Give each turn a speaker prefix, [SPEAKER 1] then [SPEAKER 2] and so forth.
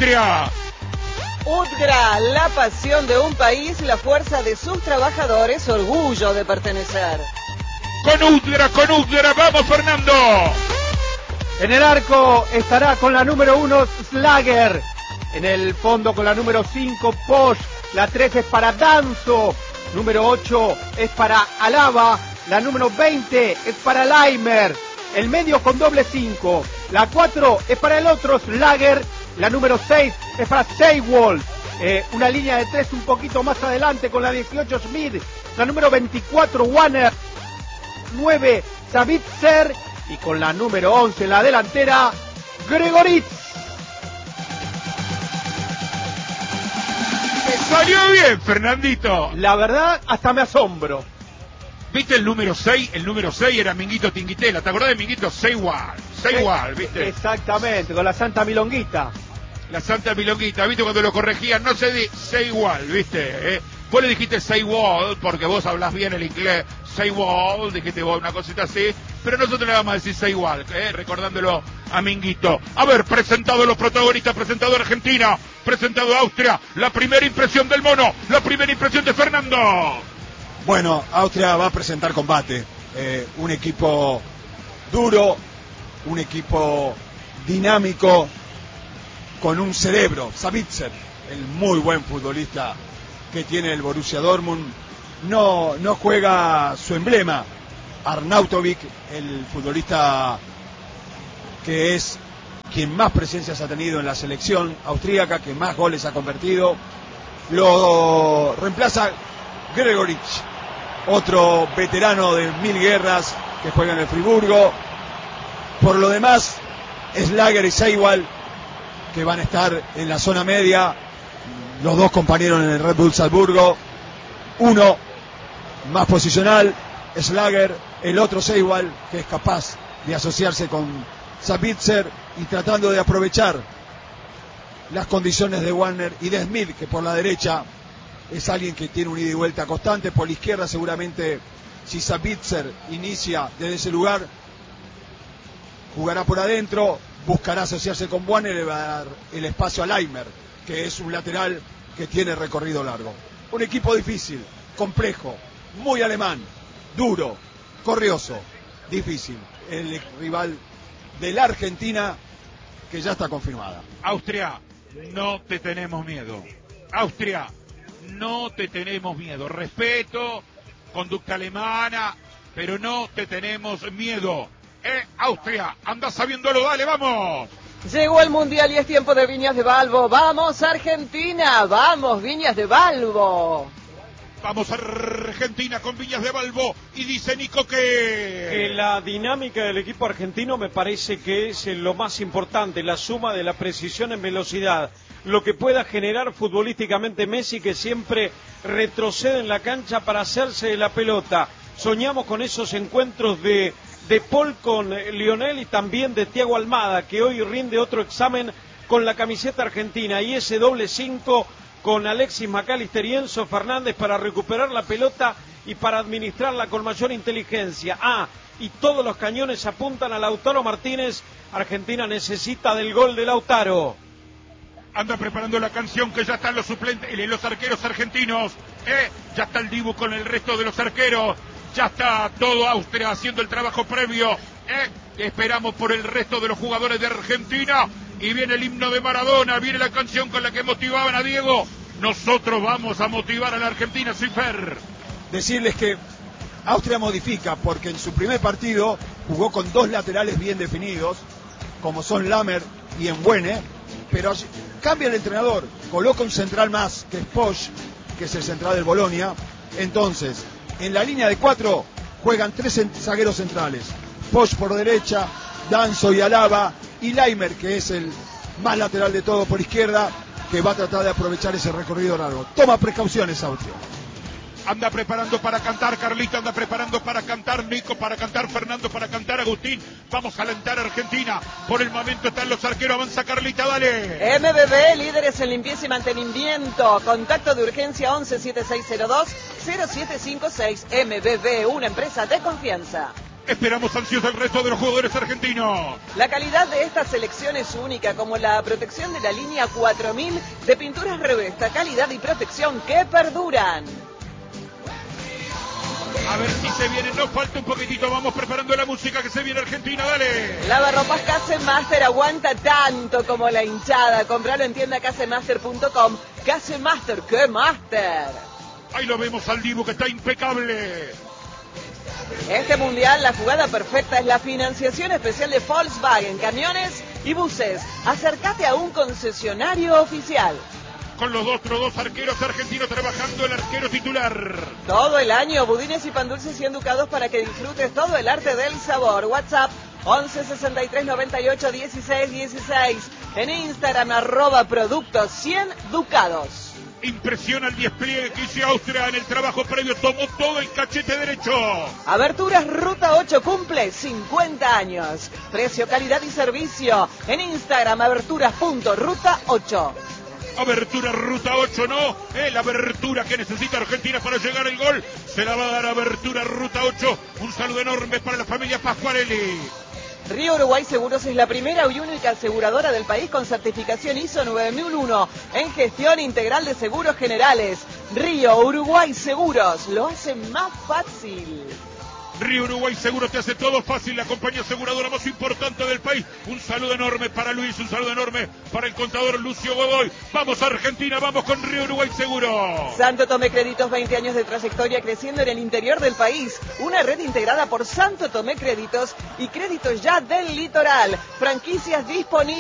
[SPEAKER 1] Austria.
[SPEAKER 2] Udgra, la pasión de un país, la fuerza de sus trabajadores, orgullo de pertenecer.
[SPEAKER 1] Con Udgra, vamos Fernando.
[SPEAKER 3] En el arco estará con la número 1 Slager. En el fondo con la número 5 Posch. La 3 es para Danzo. Número 8 es para Alaba. La número 20 es para Leimer. El medio con doble 5. La 4 es para el otro Slager. La número 6 es para Seiwald. Una línea de 3 un poquito más adelante con la 18 Schmid. La número 24 Warner. 9 Savitzer. Y con la número 11 en la delantera Gregoritz.
[SPEAKER 1] Salió bien, Fernandito.
[SPEAKER 3] La verdad, hasta me asombro.
[SPEAKER 1] ¿Viste el número 6? El número 6 era Minguito Tinguitela. ¿Te acordás de Minguito? Seiwald, ¿viste?
[SPEAKER 3] Exactamente, con la Santa Milonguita.
[SPEAKER 1] La Santa Milonguita, ¿viste? Cuando lo corregían, no se dice Seiwald, ¿viste? Vos le dijiste Seiwald porque vos hablás bien el inglés. Seiwald, dijiste vos una cosita así. Pero nosotros le vamos a decir Seiwald, recordándolo a Minguito. A ver, presentado los protagonistas, presentado Argentina, presentado Austria. La primera impresión del mono, la primera impresión de Fernando.
[SPEAKER 4] Bueno, Austria va a presentar combate. Un equipo duro, un equipo dinámico, con un cerebro. Savitzer, el muy buen futbolista que tiene el Borussia Dortmund, no juega su emblema. Arnautovic, el futbolista que es quien más presencias ha tenido en la selección austríaca, que más goles ha convertido, lo reemplaza Gregoritz, otro veterano de 1000 guerras que juega en el Friburgo. Por lo demás, Slager y Seiwald, que van a estar en la zona media, los dos compañeros en el Red Bull Salzburgo, uno más posicional, Slager, el otro Seiwald, que es capaz de asociarse con Savitzer y tratando de aprovechar las condiciones de Warner y de Smith, que por la derecha es alguien que tiene un ida y vuelta constante. Por la izquierda seguramente, si Savitzer inicia desde ese lugar, jugará por adentro, buscará asociarse con Warner y le va a dar el espacio a Leimer, que es un lateral que tiene recorrido largo. Un equipo difícil, complejo, muy alemán, duro, corrioso, difícil. El rival de la Argentina, que ya está confirmada.
[SPEAKER 1] Austria, no te tenemos miedo. Austria, no te tenemos miedo. Respeto, conducta alemana, pero no te tenemos miedo. Austria, anda sabiéndolo, dale, vamos.
[SPEAKER 2] Llegó el Mundial y es tiempo de Viñas de Balbo. ¡Vamos, Argentina! ¡Vamos, Viñas de Balbo!
[SPEAKER 1] Vamos a Argentina con Viñas de Balbo. Y dice Nico que
[SPEAKER 5] la dinámica del equipo argentino me parece que es lo más importante, la suma de la precisión en velocidad, lo que pueda generar futbolísticamente Messi, que siempre retrocede en la cancha para hacerse de la pelota. Soñamos con esos encuentros de Paul con Lionel y también de Thiago Almada, que hoy rinde otro examen con la camiseta argentina, y ese doble 5 con Alexis McAllister y Enzo Fernández para recuperar la pelota y para administrarla con mayor inteligencia. Y todos los cañones apuntan a Lautaro Martínez. Argentina necesita del gol de Lautaro.
[SPEAKER 1] Anda preparando la canción, que ya están los suplentes, los arqueros argentinos. Ya está el Dibu con el resto de los arqueros. Ya está todo Austria haciendo el trabajo previo. Esperamos por el resto de los jugadores de Argentina. Y viene el himno de Maradona, viene la canción con la que motivaban a Diego. Nosotros vamos a motivar a la Argentina, Cifer.
[SPEAKER 4] Decirles que Austria modifica, porque en su primer partido jugó con dos laterales bien definidos, como son Lammers y Embuene, pero cambia el entrenador, coloca un central más, que es Posch, que es el central del Bolonia. Entonces, en la línea de 4 juegan 3 zagueros centrales, Posch por derecha, Danzo y Alaba, y Leimer, que es el más lateral de todo por izquierda, que va a tratar de aprovechar ese recorrido largo. Toma precauciones, Austria.
[SPEAKER 1] Anda preparando para cantar Carlito, anda preparando para cantar Nico, para cantar Fernando, para cantar Agustín. Vamos a alentar a Argentina. Por el momento están los arqueros, avanza Carlita, dale.
[SPEAKER 2] MBB, líderes en limpieza y mantenimiento. Contacto de urgencia 11 7602 0756. MBB, una empresa de confianza.
[SPEAKER 1] Esperamos ansiosos el resto de los jugadores argentinos.
[SPEAKER 2] La calidad de esta selección es única, como la protección de la línea 4000 de pinturas Revesta, calidad y protección que perduran.
[SPEAKER 1] A ver si se viene, nos falta un poquitito, vamos preparando la música que se viene Argentina, dale.
[SPEAKER 2] Lavarropas Casemaster aguanta tanto como la hinchada. Compralo en tienda casemaster.com. Casemaster, ¡qué master!
[SPEAKER 1] Ahí lo vemos al Dibu que está impecable.
[SPEAKER 2] Este mundial, la jugada perfecta es la financiación especial de Volkswagen, camiones y buses. Acércate a un concesionario oficial.
[SPEAKER 1] Con los otros dos arqueros argentinos trabajando el arquero titular.
[SPEAKER 2] Todo el año, budines y pan dulces y enducados para que disfrutes todo el arte del sabor. WhatsApp 11 63 98 16 16. En Instagram @productos 100 ducados.
[SPEAKER 1] Impresiona el despliegue que hizo Austria en el trabajo previo, tomó todo el cachete derecho.
[SPEAKER 2] Aberturas Ruta 8 cumple 50 años. Precio, calidad y servicio. En Instagram aberturas.ruta8.
[SPEAKER 1] Abertura Ruta 8, ¿no? La abertura que necesita Argentina para llegar al gol. Se la va a dar Abertura Ruta 8. Un saludo enorme para la familia Pascuarelli.
[SPEAKER 2] Río Uruguay Seguros es la primera y única aseguradora del país con certificación ISO 9001 en gestión integral de seguros generales. Río Uruguay Seguros lo hace más fácil.
[SPEAKER 1] Río Uruguay Seguro te hace todo fácil, la compañía aseguradora más importante del país. Un saludo enorme para Luis, un saludo enorme para el contador Lucio Godoy. Vamos a Argentina, vamos con Río Uruguay Seguro.
[SPEAKER 2] Santo Tomé Créditos, 20 años de trayectoria creciendo en el interior del país. Una red integrada por Santo Tomé Créditos y Créditos Ya del Litoral. Franquicias disponibles.